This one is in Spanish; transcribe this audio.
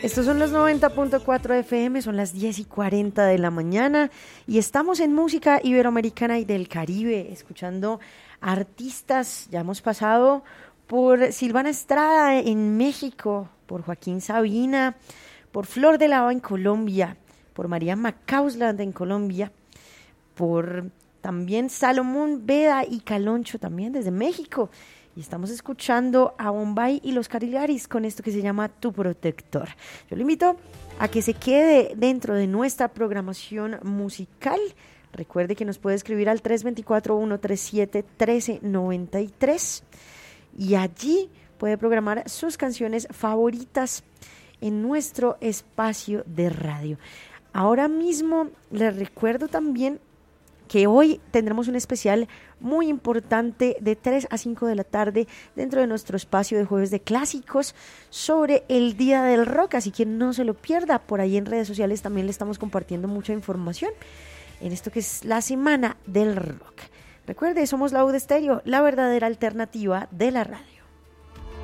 Estos son los 90.4 FM, son las 10:40 de la mañana y estamos en música iberoamericana y del Caribe, escuchando artistas. Ya hemos pasado por Silvana Estrada en México, por Joaquín Sabina, por Flor de Lava en Colombia, por María Macausland en Colombia, por también Salomón Veda y Caloncho también desde México. Y estamos escuchando a Bombay y los Caligaris con esto que se llama Tu Protector. Yo le invito a que se quede dentro de nuestra programación musical. Recuerde que nos puede escribir al 324-137-1393 y allí puede programar sus canciones favoritas en nuestro espacio de radio. Ahora mismo les recuerdo también que hoy tendremos un especial muy importante de 3 a 5 de la tarde dentro de nuestro espacio de Jueves de Clásicos sobre el Día del Rock, así que no se lo pierda. Por ahí en redes sociales también le estamos compartiendo mucha información en esto que es la Semana del Rock. Recuerde, somos la U de Estéreo, la verdadera alternativa de la radio.